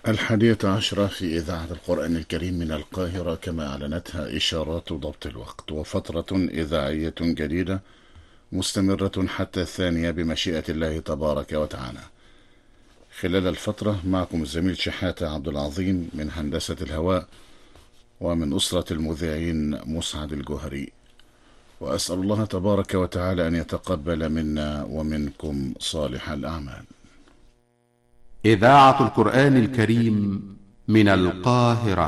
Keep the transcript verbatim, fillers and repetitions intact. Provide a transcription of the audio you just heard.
الحادية عشرة في إذاعة القرآن الكريم من القاهرة، كما أعلنتها إشارات ضبط الوقت، وفترة إذاعية جديدة مستمرة حتى الثانية بمشيئة الله تبارك وتعالى. خلال الفترة معكم الزميل شحاتة عبد العظيم من هندسة الهواء، ومن أسرة المذيعين مسعد الجوهري. وأسأل الله تبارك وتعالى أن يتقبل منا ومنكم صالح الأعمال. إذاعة القرآن الكريم من القاهرة.